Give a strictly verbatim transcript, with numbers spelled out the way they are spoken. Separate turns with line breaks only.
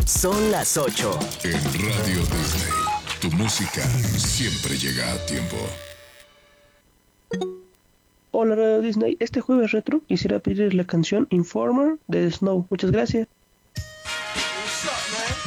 Son las ocho.
En Radio Disney, tu música siempre llega a tiempo.
Hola Radio Disney, este jueves retro quisiera pedir la canción Informer de Snow. Muchas gracias.